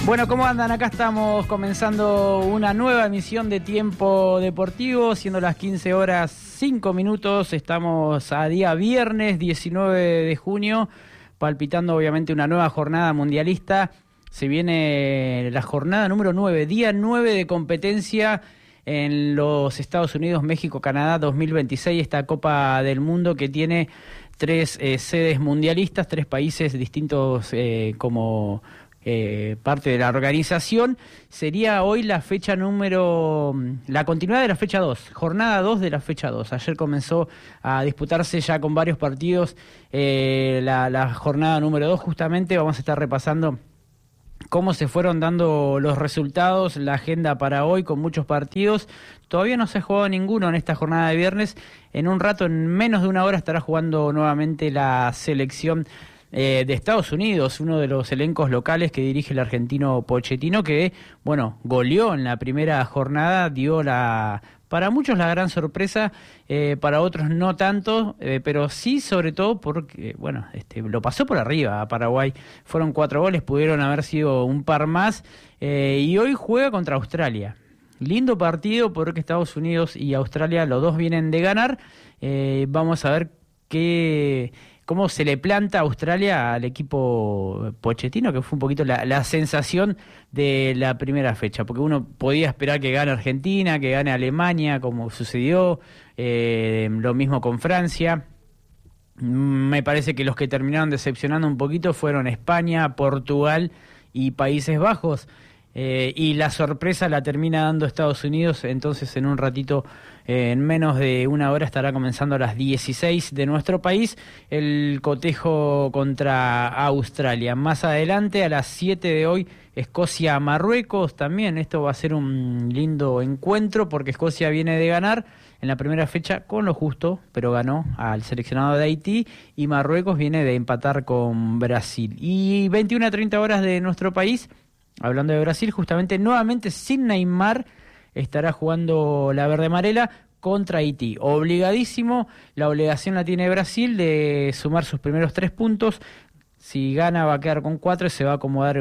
Bueno, ¿cómo andan? Acá estamos comenzando una nueva emisión de Tiempo Deportivo, siendo las 15 horas 5 minutos. Estamos a día viernes 19 de junio, palpitando obviamente una nueva jornada mundialista. Se viene la jornada número 9, día 9 de competencia en los Estados Unidos, México, Canadá 2026, esta Copa del Mundo que tiene tres sedes mundialistas, tres países distintos como parte de la organización. Sería hoy la continuidad de la fecha 2, jornada 2 de la fecha 2. Ayer comenzó a disputarse ya con varios partidos la jornada número 2. Justamente vamos a estar repasando cómo se fueron dando los resultados, la agenda para hoy con muchos partidos. Todavía no se ha jugado ninguno en esta jornada de viernes. En un rato, en menos de una hora, estará jugando nuevamente la selección de Estados Unidos, uno de los elencos locales que dirige el argentino Pochettino, que, bueno, goleó en la primera jornada, dio para muchos la gran sorpresa, para otros no tanto, pero sí sobre todo porque, bueno, lo pasó por arriba a Paraguay. Fueron 4 goles, pudieron haber sido un par más, y hoy juega contra Australia. Lindo partido porque Estados Unidos y Australia, los dos vienen de ganar. Vamos a ver cómo se le planta a Australia al equipo Pochettino, que fue un poquito la sensación de la primera fecha, porque uno podía esperar que gane Argentina, que gane Alemania, como sucedió, lo mismo con Francia. Me parece que los que terminaron decepcionando un poquito fueron España, Portugal y Países Bajos. Y la sorpresa la termina dando Estados Unidos. Entonces en un ratito, en menos de una hora, estará comenzando a las 16 de nuestro país el cotejo contra Australia. Más adelante, a las 7 de hoy, Escocia-Marruecos. También esto va a ser un lindo encuentro porque Escocia viene de ganar en la primera fecha con lo justo, pero ganó al seleccionado de Haití, y Marruecos viene de empatar con Brasil. Y 21 a 30 horas de nuestro país, hablando de Brasil, justamente nuevamente sin Neymar, estará jugando la verde amarela contra Haití. Obligadísimo, la obligación la tiene Brasil de sumar sus primeros 3 puntos. Si gana va a quedar con 4 y se va a acomodar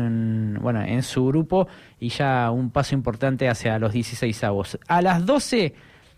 en su grupo, y ya un paso importante hacia los 16avos. A las 12,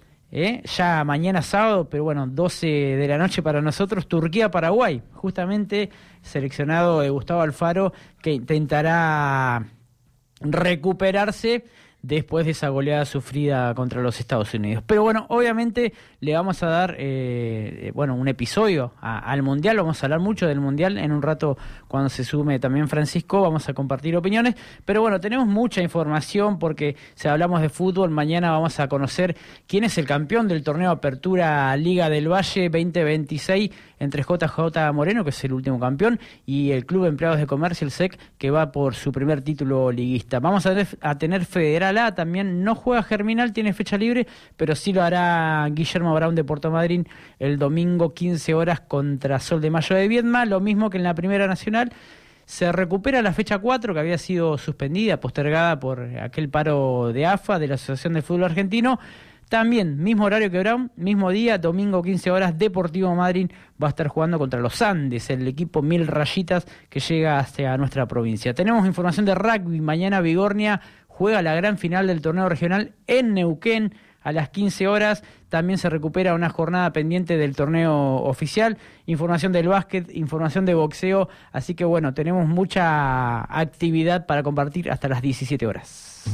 ya mañana sábado, pero bueno, 12 de la noche para nosotros, Turquía-Paraguay. Justamente seleccionado de Gustavo Alfaro, que intentará recuperarse después de esa goleada sufrida contra los Estados Unidos. Pero bueno, obviamente le vamos a dar un episodio al Mundial. Vamos a hablar mucho del Mundial en un rato cuando se sume también Francisco. Vamos a compartir opiniones. Pero bueno, tenemos mucha información porque si hablamos de fútbol, mañana vamos a conocer quién es el campeón del torneo Apertura Liga del Valle 2026 entre JJ Moreno, que es el último campeón, y el Club Empleados de Comercio, el SEC, que va por su primer título liguista. Vamos a tener Federal A también. No juega Germinal, tiene fecha libre, pero sí lo hará Guillermo Brown de Puerto Madryn el domingo 15 horas contra Sol de Mayo de Viedma. Lo mismo que en la Primera Nacional. Se recupera la fecha 4, que había sido suspendida, postergada por aquel paro de AFA, de la Asociación de Fútbol Argentino. También, mismo horario que Brown, mismo día, domingo 15 horas, Deportivo Madryn va a estar jugando contra los Andes, el equipo 1000 rayitas que llega hacia nuestra provincia. Tenemos información de rugby. Mañana Vigornia juega la gran final del torneo regional en Neuquén a las 15 horas. También se recupera una jornada pendiente del torneo oficial. Información del básquet, información de boxeo. Así que bueno, tenemos mucha actividad para compartir hasta las 17 horas.